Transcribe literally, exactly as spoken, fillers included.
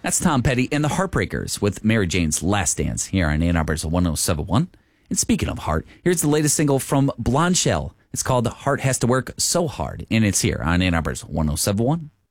That's Tom Petty and the Heartbreakers with Mary Jane's Last Dance here on Ann Arbor's one oh seven point one. And speaking of heart, here's the latest single from Blondshell. It's called Heart Has to Work So Hard, and it's here on Ann Arbor's one oh seven point one.